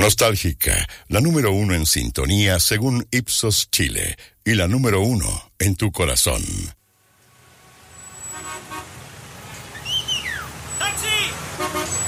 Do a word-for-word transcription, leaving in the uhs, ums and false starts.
Nostálgica, la número uno en sintonía según Ipsos Chile y la número uno en tu corazón.